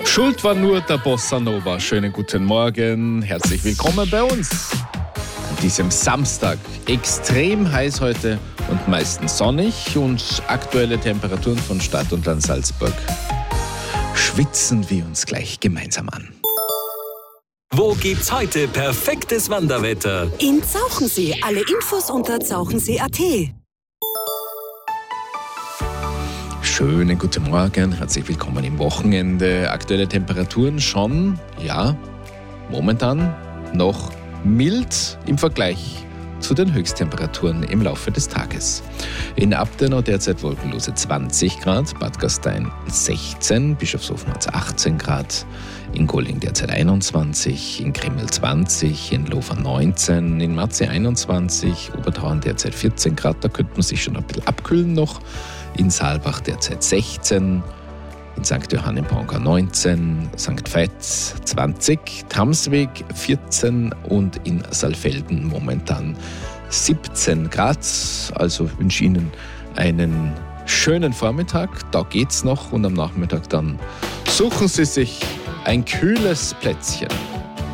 Schuld war nur der Bossa Nova. Schönen guten Morgen, herzlich willkommen bei uns. An diesem Samstag, extrem heiß heute und meistens sonnig und aktuelle Temperaturen von Stadt und Land Salzburg. Schwitzen wir uns gleich gemeinsam an. Wo gibt's heute perfektes Wanderwetter? In Zauchensee. Alle Infos unter zauchensee.at. Schönen guten Morgen, herzlich willkommen im Wochenende. Aktuelle Temperaturen schon, ja, momentan noch mild im Vergleich zu den Höchsttemperaturen im Laufe des Tages. In Abtenau derzeit wolkenlose 20 Grad, Bad Gastein 16, Bischofshofen hat 18 Grad, in Golling derzeit 21, in Krimmel 20, in Lofer 19, in Marzi 21, Obertauern derzeit 14 Grad, da könnte man sich schon ein bisschen abkühlen noch. In Saalbach derzeit 16, in St. Johann im Pongau 19, St. Veit 20, Tamsweg 14 und in Saalfelden momentan 17 Grad. Also wünsche ich Ihnen einen schönen Vormittag, da geht's noch und am Nachmittag dann suchen Sie sich ein kühles Plätzchen.